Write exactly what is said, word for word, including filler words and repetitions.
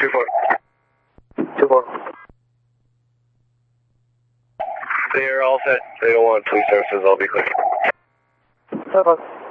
two four. two four. They are all set. They don't want police services. I'll be quick. Bye-bye.